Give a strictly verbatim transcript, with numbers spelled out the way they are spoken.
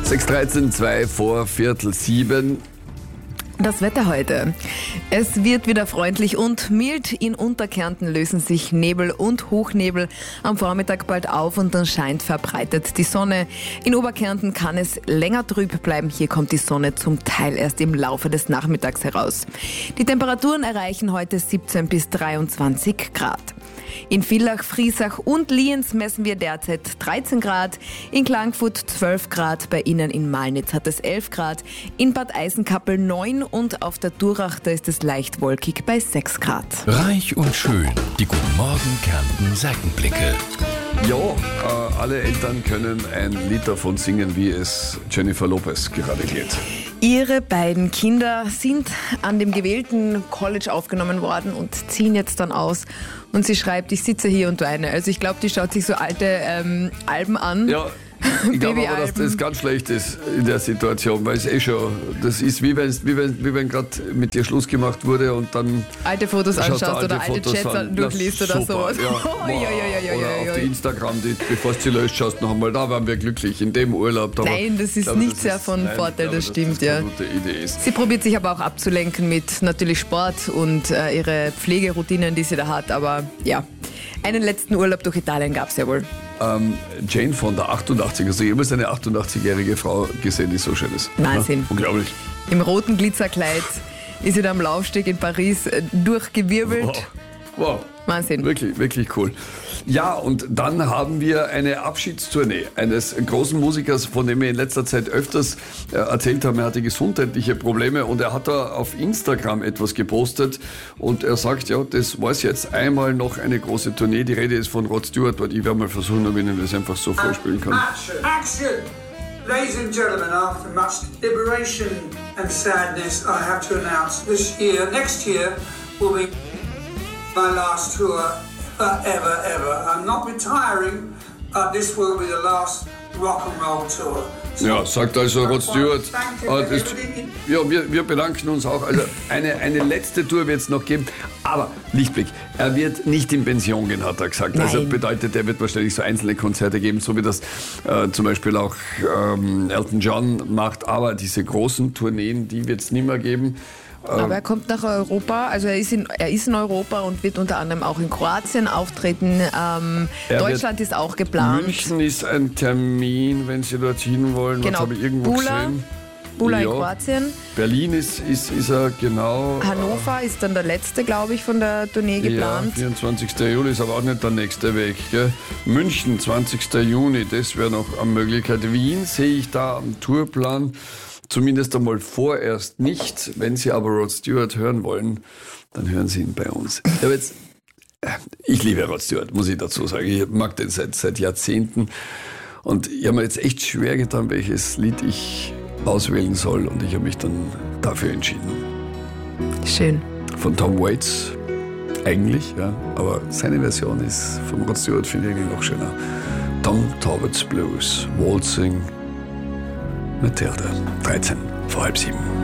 sechs Uhr dreizehn, zwei vor Viertel sieben. Das Wetter heute. Es wird wieder freundlich und mild. In Unterkärnten lösen sich Nebel und Hochnebel am Vormittag bald auf und dann scheint verbreitet die Sonne. In Oberkärnten kann es länger trüb bleiben. Hier kommt die Sonne zum Teil erst im Laufe des Nachmittags heraus. Die Temperaturen erreichen heute siebzehn bis dreiundzwanzig Grad. In Villach, Friesach und Lienz messen wir derzeit dreizehn Grad, in Klagenfurt zwölf Grad, bei Ihnen in Malnitz hat es elf Grad, in Bad Eisenkappel neun und auf der Durach, da ist es leicht wolkig bei sechs Grad. Reich und schön, die Guten Morgen Kärnten Seitenblicke. Ja, äh, alle Eltern können ein Lied davon singen, wie es Jennifer Lopez gerade geht. Ihre beiden Kinder sind an dem gewählten College aufgenommen worden und ziehen jetzt dann aus. Und sie schreibt, ich sitze hier und weine. Also ich glaube, die schaut sich so alte ähm, Alben an. Ja. Ich glaube aber, dass das ganz schlecht ist in der Situation, weil es eh schon, das ist wie wenn, wie wenn, wie wenn gerade mit dir Schluss gemacht wurde und dann alte Fotos anschaust alte oder alte Fotos Chats an. durchliest oder super, sowas. Ja. Oh, ja, ja, ja, ja, oder ja, ja. auf die Instagram, die, bevor du sie löscht, schaust noch einmal, da waren wir glücklich, in dem Urlaub. Da Nein, das ist glaube, nicht das sehr ist, von nein, Vorteil, glaube, das dass stimmt, das ja. eine gute Idee ist. Sie probiert sich aber auch abzulenken mit natürlich Sport und äh, ihre Pflegeroutinen, die sie da hat. Aber ja, einen letzten Urlaub durch Italien gab es ja wohl. Ähm, Jane Fonda, achtundachtzig, also jemals eine achtundachtzigjährige Frau gesehen, die so schön ist. Wahnsinn. Ja, unglaublich. Im roten Glitzerkleid ist sie da am Laufsteg in Paris äh, durchgewirbelt. Wow. Wow. Wahnsinn. Wirklich, wirklich cool. Ja, und dann haben wir eine Abschiedstournee eines großen Musikers, von dem wir in letzter Zeit öfters äh, erzählt haben. Er hatte gesundheitliche Probleme und er hat da auf Instagram etwas gepostet und er sagt, ja, das war jetzt einmal noch eine große Tournee. Die Rede ist von Rod Stewart, und ich werde mal versuchen, ob ich Ihnen das einfach so vorspielen kann. Action! Action! Ladies and gentlemen, after much deliberation and sadness, I have to announce this year, next year, will be my last tour forever, ever. I'm not retiring, but this will be the last rock and roll tour. So, Ja, sagt also Rod Stewart. thank you Ah, for das, everything. ja, wir, wir bedanken uns auch. Also eine, eine letzte Tour wird es noch geben. Aber Lichtblick, er wird nicht in Pension gehen, hat er gesagt. Also Nein. bedeutet, er wird wahrscheinlich so einzelne Konzerte geben, so wie das äh, zum Beispiel auch ähm, Elton John macht. Aber diese großen Tourneen, die wird es nicht mehr geben. Aber er kommt nach Europa, also er ist, in, er ist in Europa und wird unter anderem auch in Kroatien auftreten. Ähm, Er Deutschland ist auch geplant. München ist ein Termin, wenn Sie dorthin wollen. Genau, Was habe ich irgendwo Bula, gesehen? Bula in Ja. Kroatien. Berlin ist, ist, ist er genau. Hannover ist dann der letzte, glaube ich, von der Tournee geplant. Ja, vierundzwanzigster Juli ist aber auch nicht der nächste Weg. Gell? München, zwanzigster Juni, das wäre noch eine Möglichkeit. Wien sehe ich da am Tourplan zumindest einmal vorerst nicht. Wenn Sie aber Rod Stewart hören wollen, dann hören Sie ihn bei uns. Ich, habe jetzt, ich liebe Rod Stewart, muss ich dazu sagen. Ich mag den seit, seit Jahrzehnten. Und ich habe mir jetzt echt schwer getan, welches Lied ich auswählen soll. Und ich habe mich dann dafür entschieden. Schön. Von Tom Waits, eigentlich, ja. Aber seine Version ist von Rod Stewart, finde ich eigentlich noch schöner. Tom Talbot's Blues, Waltzing Matilda, dreizehn vor halb sieben.